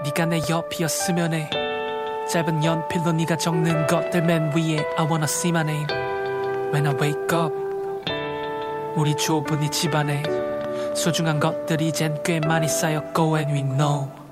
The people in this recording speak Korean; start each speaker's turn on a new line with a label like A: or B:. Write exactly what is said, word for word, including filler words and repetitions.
A: 네가 내 옆이었으면 해. 짧은 연필로 네가 적는 것들 맨 위에 I wanna see my name When I wake up. 우리 좁은 이 집안에 소중한 것들이 이젠 꽤 많이 쌓였고 And we know